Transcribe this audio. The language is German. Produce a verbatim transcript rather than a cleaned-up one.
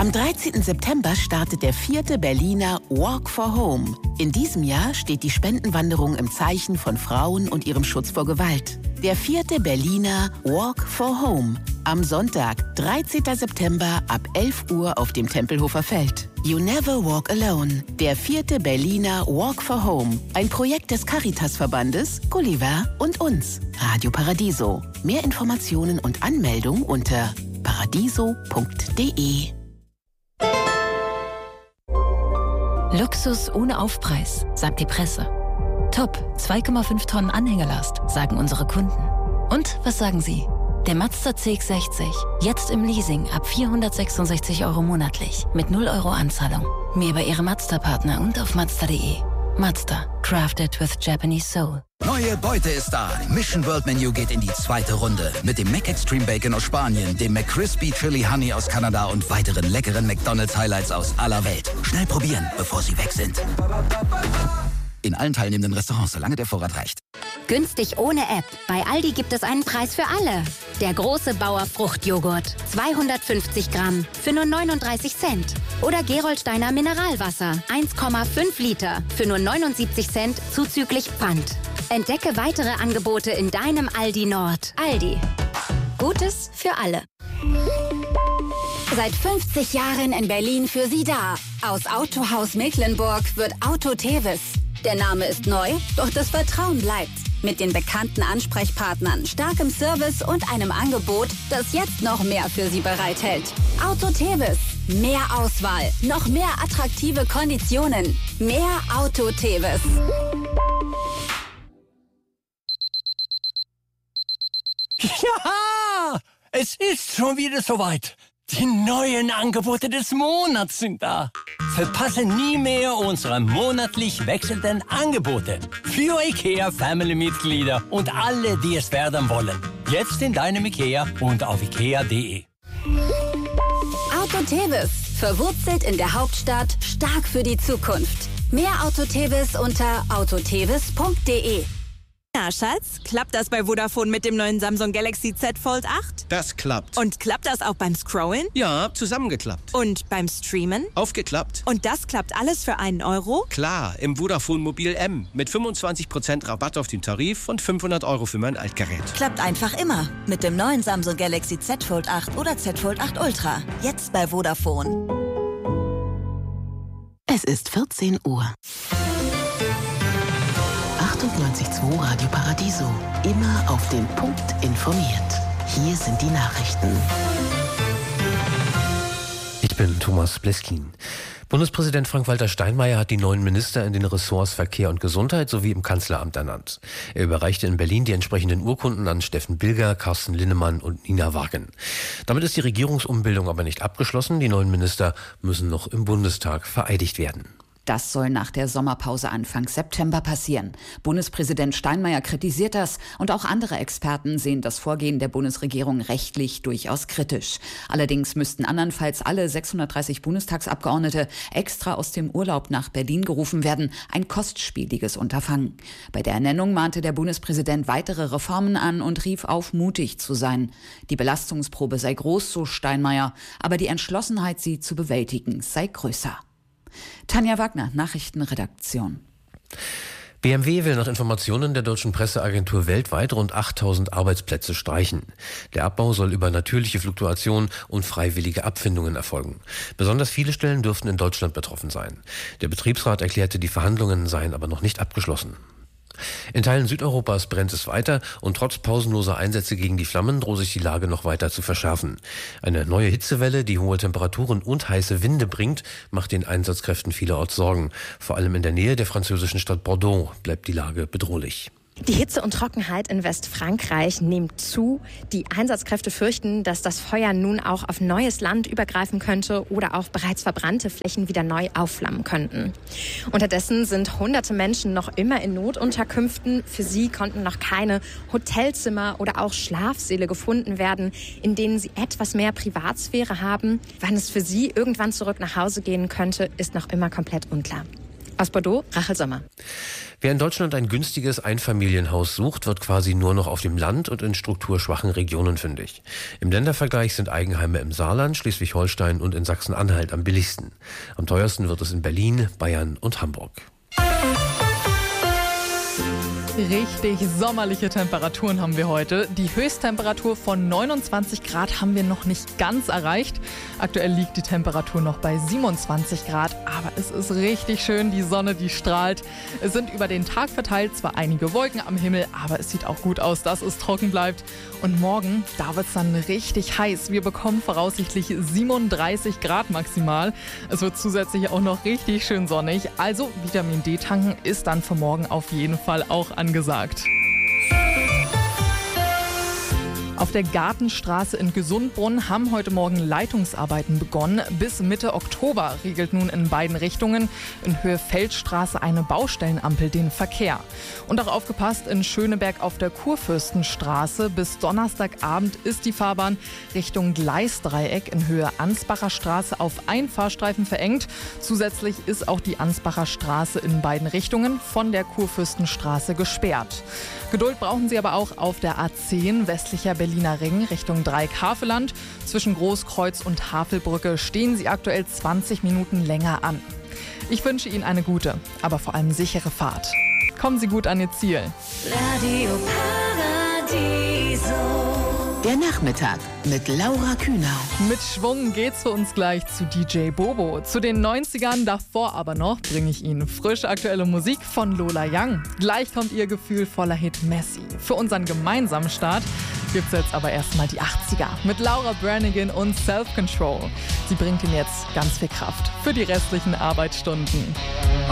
Am dreizehnten September startet der vierte Berliner Walk for Home. In diesem Jahr steht die Spendenwanderung im Zeichen von Frauen und ihrem Schutz vor Gewalt. Der vierte Berliner Walk for Home. Am Sonntag, dreizehnten September ab elf Uhr auf dem Tempelhofer Feld. You never walk alone. Der vierte Berliner Walk for Home. Ein Projekt des Caritas-Verbandes, Gulliver und uns. Radio Paradiso. Mehr Informationen und Anmeldung unter paradiso punkt de. Luxus ohne Aufpreis, sagt die Presse. Top, zwei Komma fünf Tonnen Anhängelast, sagen unsere Kunden. Und was sagen Sie? Der Mazda C X sechzig, jetzt im Leasing ab vierhundertsechsundsechzig Euro monatlich, mit null Euro Anzahlung. Mehr bei Ihrem Mazda-Partner und auf mazda punkt de. Mazda, crafted with Japanese soul. Neue Beute ist da. Mission World Menu geht in die zweite Runde. Mit dem Mac Extreme Bacon aus Spanien, dem McCrispy Chili Honey aus Kanada und weiteren leckeren McDonald's Highlights aus aller Welt. Schnell probieren, bevor sie weg sind. In allen teilnehmenden Restaurants, solange der Vorrat reicht. Günstig ohne App. Bei Aldi gibt es einen Preis für alle. Der große Bauer Fruchtjoghurt. zweihundertfünfzig Gramm für nur neununddreißig Cent. Oder Gerolsteiner Mineralwasser. eins Komma fünf Liter für nur neunundsiebzig Cent zuzüglich Pfand. Entdecke weitere Angebote in deinem Aldi Nord. Aldi. Gutes für alle. Seit fünfzig Jahren in Berlin für Sie da. Aus Autohaus Mecklenburg wird Auto Tevis. Der Name ist neu, doch das Vertrauen bleibt. Mit den bekannten Ansprechpartnern, starkem Service und einem Angebot, das jetzt noch mehr für Sie bereithält. Auto Tevis. Mehr Auswahl, noch mehr attraktive Konditionen. Mehr Auto Tevis. Ja, es ist schon wieder soweit. Die neuen Angebote des Monats sind da. Verpasse nie mehr unsere monatlich wechselnden Angebote für IKEA Family-Mitglieder und alle, die es werden wollen. Jetzt in deinem IKEA und auf ikea punkt de. Auto Tevis. Verwurzelt in der Hauptstadt, stark für die Zukunft. Mehr Auto Tevis unter auto tevis punkt de. Na, Schatz, klappt das bei Vodafone mit dem neuen Samsung Galaxy Z Fold acht? Das klappt. Und klappt das auch beim Scrollen? Ja, zusammengeklappt. Und beim Streamen? Aufgeklappt. Und das klappt alles für einen Euro? Klar, im Vodafone Mobil M. Mit fünfundzwanzig Prozent Rabatt auf den Tarif und fünfhundert Euro für mein Altgerät. Klappt einfach immer. Mit dem neuen Samsung Galaxy Z Fold acht oder Z Fold acht Ultra. Jetzt bei Vodafone. Es ist vierzehn Uhr. achtundneunzig Komma zwei Radio Paradiso. Immer auf den Punkt informiert. Hier sind die Nachrichten. Ich bin Thomas Bleskin. Bundespräsident Frank-Walter Steinmeier hat die neuen Minister in den Ressorts Verkehr und Gesundheit sowie im Kanzleramt ernannt. Er überreichte in Berlin die entsprechenden Urkunden an Steffen Bilger, Carsten Linnemann und Nina Wagen. Damit ist die Regierungsumbildung aber nicht abgeschlossen. Die neuen Minister müssen noch im Bundestag vereidigt werden. Das soll nach der Sommerpause Anfang September passieren. Bundespräsident Steinmeier kritisiert das und auch andere Experten sehen das Vorgehen der Bundesregierung rechtlich durchaus kritisch. Allerdings müssten andernfalls alle sechshundertdreißig Bundestagsabgeordnete extra aus dem Urlaub nach Berlin gerufen werden. Ein kostspieliges Unterfangen. Bei der Ernennung mahnte der Bundespräsident weitere Reformen an und rief auf, mutig zu sein. Die Belastungsprobe sei groß, so Steinmeier, aber die Entschlossenheit, sie zu bewältigen, sei größer. Tanja Wagner, Nachrichtenredaktion. B M W will nach Informationen der deutschen Presseagentur weltweit rund achttausend Arbeitsplätze streichen. Der Abbau soll über natürliche Fluktuation und freiwillige Abfindungen erfolgen. Besonders viele Stellen dürften in Deutschland betroffen sein. Der Betriebsrat erklärte, die Verhandlungen seien aber noch nicht abgeschlossen. In Teilen Südeuropas brennt es weiter und trotz pausenloser Einsätze gegen die Flammen droht sich die Lage noch weiter zu verschärfen. Eine neue Hitzewelle, die hohe Temperaturen und heiße Winde bringt, macht den Einsatzkräften vielerorts Sorgen. Vor allem in der Nähe der französischen Stadt Bordeaux bleibt die Lage bedrohlich. Die Hitze und Trockenheit in Westfrankreich nimmt zu. Die Einsatzkräfte fürchten, dass das Feuer nun auch auf neues Land übergreifen könnte oder auch bereits verbrannte Flächen wieder neu aufflammen könnten. Unterdessen sind hunderte Menschen noch immer in Notunterkünften. Für sie konnten noch keine Hotelzimmer oder auch Schlafsäle gefunden werden, in denen sie etwas mehr Privatsphäre haben. Wann es für sie irgendwann zurück nach Hause gehen könnte, ist noch immer komplett unklar. Aus Bordeaux, Rachel Sommer. Wer in Deutschland ein günstiges Einfamilienhaus sucht, wird quasi nur noch auf dem Land und in strukturschwachen Regionen fündig. Im Ländervergleich sind Eigenheime im Saarland, Schleswig-Holstein und in Sachsen-Anhalt am billigsten. Am teuersten wird es in Berlin, Bayern und Hamburg. Richtig sommerliche Temperaturen haben wir heute. Die Höchsttemperatur von neunundzwanzig Grad haben wir noch nicht ganz erreicht. Aktuell liegt die Temperatur noch bei siebenundzwanzig Grad, aber es ist richtig schön, die Sonne, die strahlt. Es sind über den Tag verteilt zwar einige Wolken am Himmel, aber es sieht auch gut aus, dass es trocken bleibt. Und morgen, da wird es dann richtig heiß. Wir bekommen voraussichtlich siebenunddreißig Grad maximal. Es wird zusätzlich auch noch richtig schön sonnig. Also Vitamin D tanken ist dann für morgen auf jeden Fall auch angesagt. Auf der Gartenstraße in Gesundbrunn haben heute Morgen Leitungsarbeiten begonnen. Bis Mitte Oktober regelt nun in beiden Richtungen in Höhe Feldstraße eine Baustellenampel den Verkehr. Und auch aufgepasst, in Schöneberg auf der Kurfürstenstraße bis Donnerstagabend ist die Fahrbahn Richtung Gleisdreieck in Höhe Ansbacher Straße auf ein Fahrstreifen verengt. Zusätzlich ist auch die Ansbacher Straße in beiden Richtungen von der Kurfürstenstraße gesperrt. Geduld brauchen Sie aber auch auf der A zehn westlicher Berliner Ring Richtung Dreieck-Havelland. Zwischen Großkreuz und Havelbrücke stehen Sie aktuell zwanzig Minuten länger an. Ich wünsche Ihnen eine gute, aber vor allem sichere Fahrt. Kommen Sie gut an Ihr Ziel. Radio Paradiso. Der Nachmittag mit Laura Kühnau. Mit Schwung geht's für uns gleich zu D J Bobo. Zu den neunzigern, davor aber noch bringe ich Ihnen frisch aktuelle Musik von Lola Young. Gleich kommt ihr gefühlvoller Hit Messi. Für unseren gemeinsamen Start gibt's jetzt aber erstmal die achtziger mit Laura Branigan und Self Control. Sie bringt Ihnen jetzt ganz viel Kraft für die restlichen Arbeitsstunden.